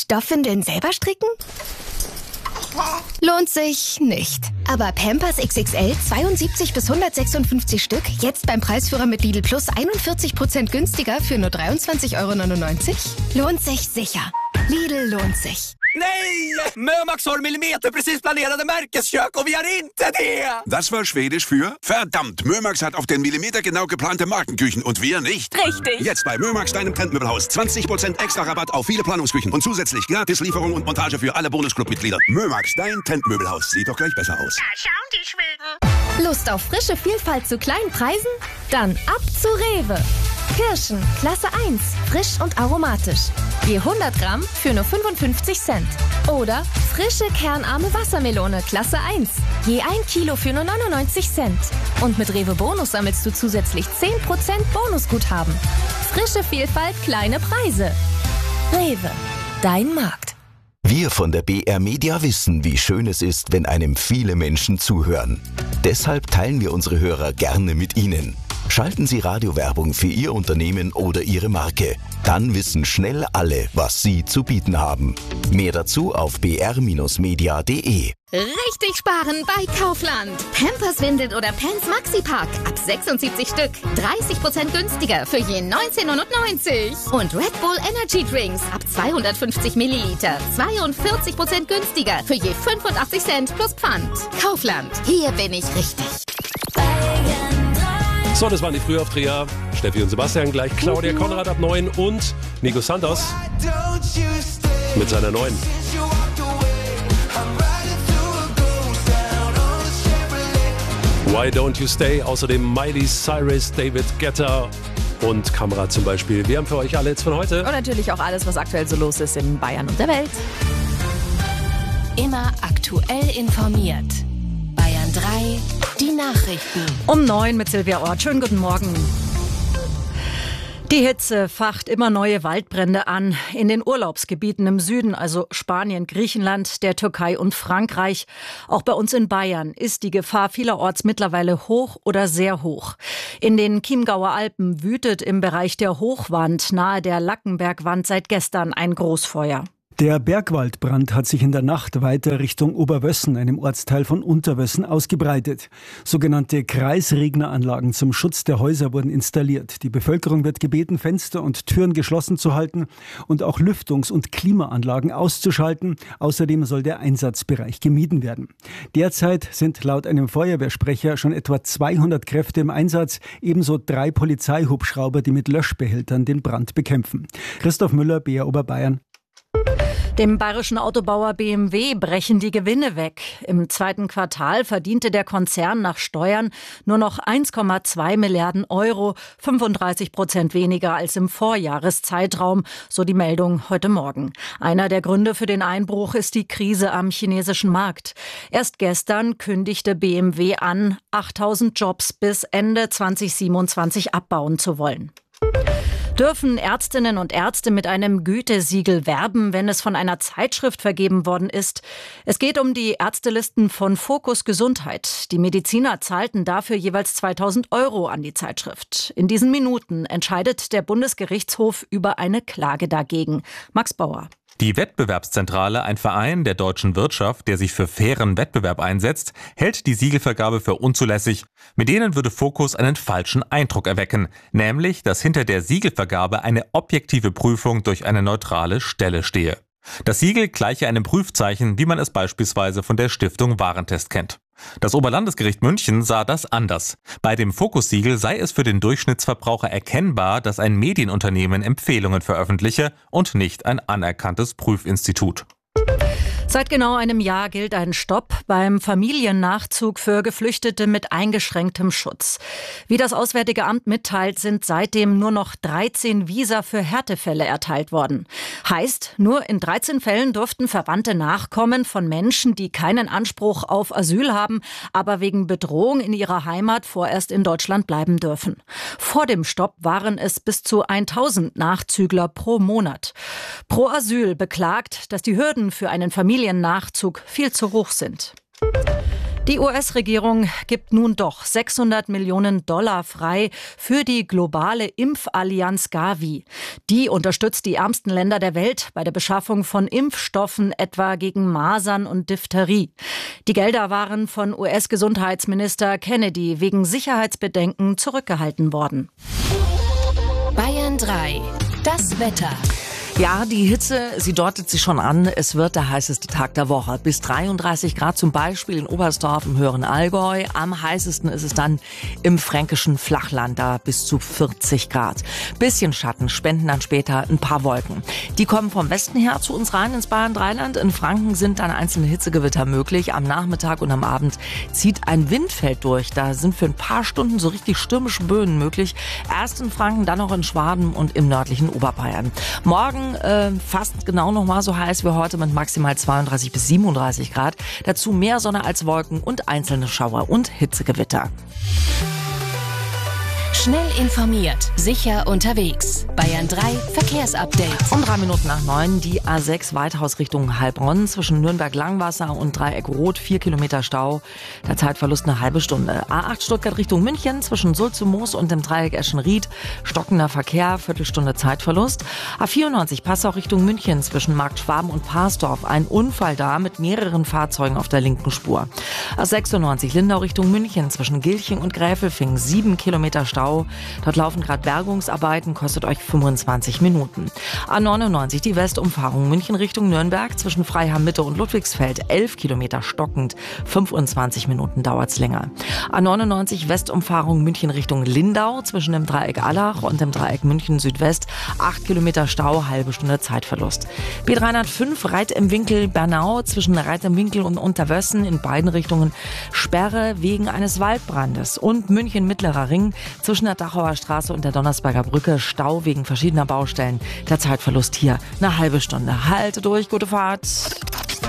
Stoffwindeln selber stricken? Lohnt sich nicht. Aber Pampers XXL 72 bis 156 Stück, jetzt beim Preisführer mit Lidl Plus 41% günstiger för nur 23,99 €? Lohnt sich sicher. Lidl lohnt sich. Nej! Mömax har millimeterprecis planerade Märkeskök och vi har inte det! Das war Schwedisch für verdammt. Mömax hat auf den Millimeter genau geplante Markenküchen und wir nicht. Richtig. Jetzt bei Mömax, deinem Trendmöbelhaus. 20% extra Rabatt auf viele Planungsküchen und zusätzlich Gratislieferung und Montage für alle Bonusclub-Mitglieder. Mömax, dein Trendmöbelhaus. Sieht doch gleich besser aus. Da schauen die Schweden. Lust auf frische Vielfalt zu kleinen Preisen? Dann ab zu Rewe. Kirschen, Klasse 1, frisch und aromatisch. Je 100 Gramm für nur 55 Cent. Oder frische kernarme Wassermelone, Klasse 1. Je 1 Kilo für nur 99 Cent. Und mit Rewe Bonus sammelst du zusätzlich 10% Bonusguthaben. Frische Vielfalt, kleine Preise. Rewe, dein Markt. Wir von der BR Media wissen, wie schön es ist, wenn einem viele Menschen zuhören. Deshalb teilen wir unsere Hörer gerne mit Ihnen. Schalten Sie Radiowerbung für Ihr Unternehmen oder Ihre Marke. Dann wissen schnell alle, was Sie zu bieten haben. Mehr dazu auf br-media.de. Richtig sparen bei Kaufland. Pampers Windeln oder Pants Maxi-Pack ab 76 Stück. 30% günstiger für je 19,99 €. Und Red Bull Energy Drinks ab 250 Milliliter. 42% günstiger für je 85 Cent plus Pfand. Kaufland. Hier bin ich richtig. So, das waren die Frühaufdreher. Steffi und Sebastian gleich. Claudia Konrad ab 9 und Nico Santos mit seiner 9. Why Don't You Stay? Außerdem Miley Cyrus, David Guetta und Kamera zum Beispiel. Wir haben für euch alle jetzt von heute. Und natürlich auch alles, was aktuell so los ist in Bayern und der Welt. Immer aktuell informiert. Bayern 3, die Nachrichten. Um 9 mit Silvia Ort. Schönen guten Morgen. Die Hitze facht immer neue Waldbrände an. In den Urlaubsgebieten im Süden, also Spanien, Griechenland, der Türkei und Frankreich. Auch bei uns in Bayern ist die Gefahr vielerorts mittlerweile hoch oder sehr hoch. In den Chiemgauer Alpen wütet im Bereich der Hochwand nahe der Lackenbergwand seit gestern ein Großfeuer. Der Bergwaldbrand hat sich in der Nacht weiter Richtung Oberwössen, einem Ortsteil von Unterwössen, ausgebreitet. Sogenannte Kreisregneranlagen zum Schutz der Häuser wurden installiert. Die Bevölkerung wird gebeten, Fenster und Türen geschlossen zu halten und auch Lüftungs- und Klimaanlagen auszuschalten. Außerdem soll der Einsatzbereich gemieden werden. Derzeit sind laut einem Feuerwehrsprecher schon etwa 200 Kräfte im Einsatz, ebenso 3 Polizeihubschrauber, die mit Löschbehältern den Brand bekämpfen. Christoph Müller, BR Oberbayern. Dem bayerischen Autobauer BMW brechen die Gewinne weg. Im zweiten Quartal verdiente der Konzern nach Steuern nur noch 1,2 Milliarden Euro, 35% weniger als im Vorjahreszeitraum, so die Meldung heute Morgen. Einer der Gründe für den Einbruch ist die Krise am chinesischen Markt. Erst gestern kündigte BMW an, 8.000 Jobs bis Ende 2027 abbauen zu wollen. Dürfen Ärztinnen und Ärzte mit einem Gütesiegel werben, wenn es von einer Zeitschrift vergeben worden ist? Es geht um die Ärztelisten von Fokus Gesundheit. Die Mediziner zahlten dafür jeweils 2.000 € an die Zeitschrift. In diesen Minuten entscheidet der Bundesgerichtshof über eine Klage dagegen. Max Bauer. Die Wettbewerbszentrale, ein Verein der deutschen Wirtschaft, der sich für fairen Wettbewerb einsetzt, hält die Siegelvergabe für unzulässig. Mit denen würde Fokus einen falschen Eindruck erwecken, nämlich, dass hinter der Siegelvergabe eine objektive Prüfung durch eine neutrale Stelle stehe. Das Siegel gleiche einem Prüfzeichen, wie man es beispielsweise von der Stiftung Warentest kennt. Das Oberlandesgericht München sah das anders. Bei dem Fokus-Siegel sei es für den Durchschnittsverbraucher erkennbar, dass ein Medienunternehmen Empfehlungen veröffentliche und nicht ein anerkanntes Prüfinstitut. Seit genau einem Jahr gilt ein Stopp beim Familiennachzug für Geflüchtete mit eingeschränktem Schutz. Wie das Auswärtige Amt mitteilt, sind seitdem nur noch 13 Visa für Härtefälle erteilt worden. Heißt, nur in 13 Fällen durften verwandte Nachkommen von Menschen, die keinen Anspruch auf Asyl haben, aber wegen Bedrohung in ihrer Heimat vorerst in Deutschland bleiben dürfen. Vor dem Stopp waren es bis zu 1.000 Nachzügler pro Monat. Pro Asyl beklagt, dass die Hürden für einen Familiennachzug viel zu hoch sind. Die US-Regierung gibt nun doch $600 Millionen frei für die globale Impfallianz Gavi. Die unterstützt die ärmsten Länder der Welt bei der Beschaffung von Impfstoffen, etwa gegen Masern und Diphtherie. Die Gelder waren von US-Gesundheitsminister Kennedy wegen Sicherheitsbedenken zurückgehalten worden. Bayern 3. Das Wetter. Ja, die Hitze, sie deutet sich schon an. Es wird der heißeste Tag der Woche. Bis 33 Grad zum Beispiel in Oberstdorf im höheren Allgäu. Am heißesten ist es dann im fränkischen Flachland, da bis zu 40 Grad. Bisschen Schatten spenden dann später ein paar Wolken. Die kommen vom Westen her zu uns rein ins Bayern-Dreiland. In Franken sind dann einzelne Hitzegewitter möglich. Am Nachmittag und am Abend zieht ein Windfeld durch. Da sind für ein paar Stunden so richtig stürmische Böen möglich. Erst in Franken, dann noch in Schwaben und im nördlichen Oberbayern. Morgen fast genau noch mal so heiß wie heute mit maximal 32 bis 37 Grad. Dazu mehr Sonne als Wolken und einzelne Schauer und Hitzegewitter. Schnell informiert, sicher unterwegs. Bayern 3 Verkehrsupdate. Um 3 Minuten nach 9 die A6 Weithaus Richtung Heilbronn zwischen Nürnberg-Langwasser und Dreieck Rot 4 Kilometer Stau. Der Zeitverlust eine halbe Stunde. A8 Stuttgart Richtung München zwischen Sulz-Moos und dem Dreieck Eschenried. Stockender Verkehr, Viertelstunde Zeitverlust. A94 Passau Richtung München zwischen Markt Schwaben und Parsdorf. Ein Unfall da mit mehreren Fahrzeugen auf der linken Spur. A96 Lindau Richtung München zwischen Gilching und Gräfelfing 7 Kilometer Stau. Dort laufen gerade Bergungsarbeiten, kostet euch 25 Minuten. A99 die Westumfahrung München Richtung Nürnberg zwischen Freiham Mitte und Ludwigsfeld 11 Kilometer stockend, 25 Minuten dauert's länger. A99 Westumfahrung München Richtung Lindau zwischen dem Dreieck Allach und dem Dreieck München Südwest 8 Kilometer Stau, halbe Stunde Zeitverlust. B305 Reit im Winkel Bernau zwischen Reit im Winkel und Unterwössen in beiden Richtungen Sperre wegen eines Waldbrandes und München Mittlerer Ring zwischen der Dachauer Straße und der Donnersberger Brücke Stau wegen verschiedener Baustellen. Der Zeitverlust hier eine halbe Stunde. Halte durch, gute Fahrt.